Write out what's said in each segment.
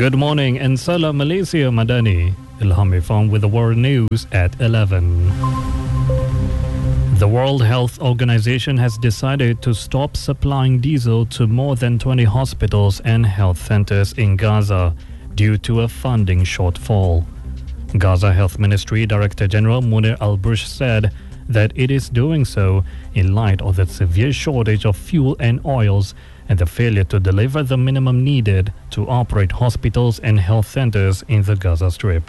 Good morning and Salam Malaysia Madani. Ilham Irfan with the world news at 11. The World Health Organization has decided to stop supplying diesel to more than 20 hospitals and health centers in Gaza due to a funding shortfall. Gaza Health Ministry Director General Munir Al-Bursh said that it is doing so in light of the severe shortage of fuel and oils and the failure to deliver the minimum needed to operate hospitals and health centers in the Gaza Strip.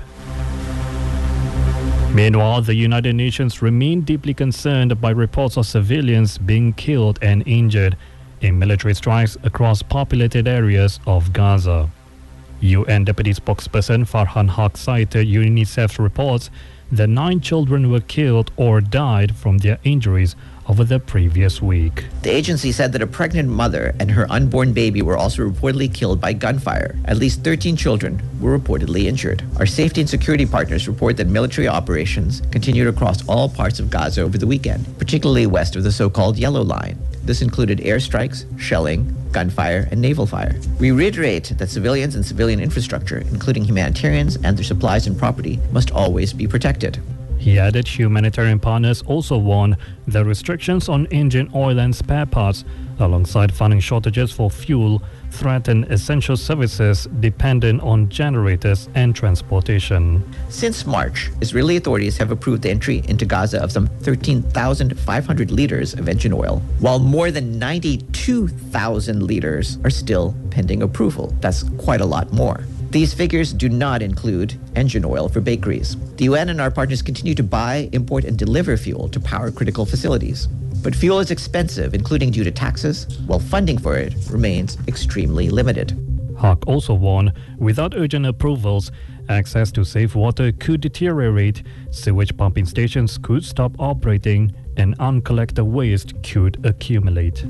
Meanwhile, the United Nations remain deeply concerned by reports of civilians being killed and injured in military strikes across populated areas of Gaza. UN Deputy Spokesperson Farhan Haq cited UNICEF's reports that 9 children were killed or died from their injuries over the previous week. The agency said that a pregnant mother and her unborn baby were also reportedly killed by gunfire. At least 13 children were reportedly injured. Our safety and security partners report that military operations continued across all parts of Gaza over the weekend, particularly west of the so-called Yellow Line. This included airstrikes, shelling, gunfire, and naval fire. We reiterate that civilians and civilian infrastructure, including humanitarians and their supplies and property, must always be protected. He added humanitarian partners also warned that restrictions on engine oil and spare parts, alongside funding shortages for fuel, threaten essential services dependent on generators and transportation. Since March, Israeli authorities have approved the entry into Gaza of some 13,500 liters of engine oil, while more than 92,000 liters are still pending approval. That's quite a lot more. These figures do not include engine oil for bakeries. The UN and our partners continue to buy, import, and deliver fuel to power critical facilities. But fuel is expensive, including due to taxes, while funding for it remains extremely limited. Haq also warned, without urgent approvals, access to safe water could deteriorate, sewage pumping stations could stop operating, and uncollected waste could accumulate.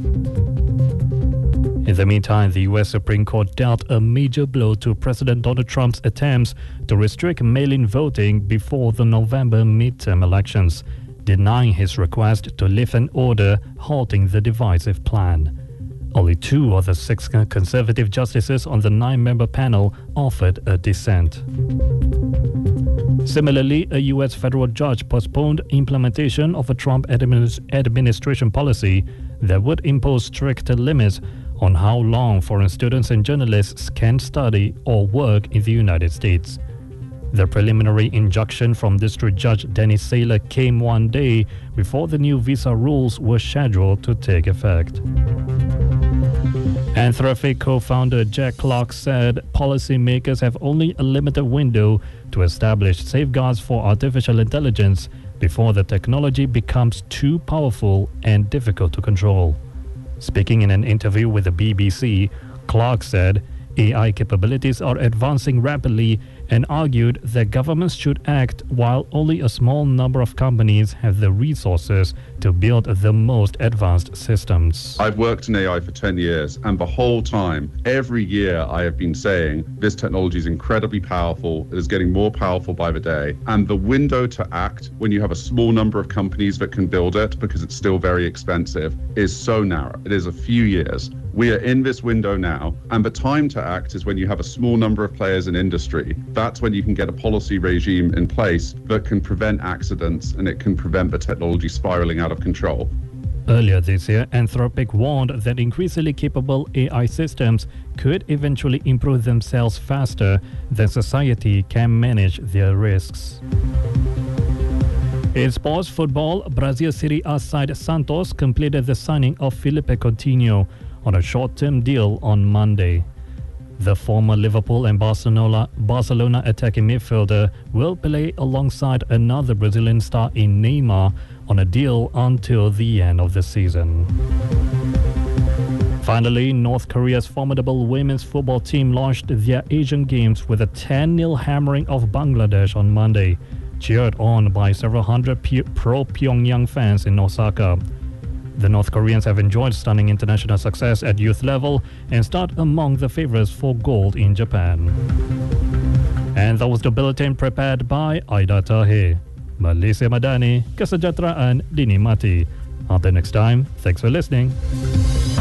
In the meantime, the U.S. Supreme Court dealt a major blow to President Donald Trump's attempts to restrict mail-in voting before the November midterm elections, denying his request to lift an order halting the divisive plan. Only 2 of the 6 conservative justices on the 9-member panel offered a dissent. Similarly, a U.S. federal judge postponed implementation of a Trump administration policy that would impose stricter limits on how long foreign students and journalists can study or work in the United States. The preliminary injunction from District Judge Dennis Saylor came one day before the new visa rules were scheduled to take effect. Anthropic co-founder Jack Clark said policymakers have only a limited window to establish safeguards for artificial intelligence before the technology becomes too powerful and difficult to control. Speaking in an interview with the BBC, Clark said AI capabilities are advancing rapidly and argued that governments should act while only a small number of companies have the resources to build the most advanced systems. I've worked in AI for 10 years, and the whole time, every year I have been saying this technology is incredibly powerful, it is getting more powerful by the day, and the window to act when you have a small number of companies that can build it, because it's still very expensive, is so narrow. It is a few years. We are in this window now, and the time to act is when you have a small number of players in industry. That's when you can get a policy regime in place that can prevent accidents and it can prevent the technology spiraling out of control. Earlier this year, Anthropic warned that increasingly capable AI systems could eventually improve themselves faster than society can manage their risks. In sports football, Brazil Serie A side Santos completed the signing of Felipe Coutinho on a short-term deal on Monday. The former Liverpool and Barcelona attacking midfielder will play alongside another Brazilian star in Neymar on a deal until the end of the season. Finally, North Korea's formidable women's football team launched their Asian Games with a 10-0 hammering of Bangladesh on Monday, cheered on by several hundred pro-Pyongyang fans in Osaka. The North Koreans have enjoyed stunning international success at youth level and start among the favorites for gold in Japan. And that was the bulletin prepared by Aida Tahir. Malaysia Madani, kesejahteraan dinikmati. Until next time, thanks for listening.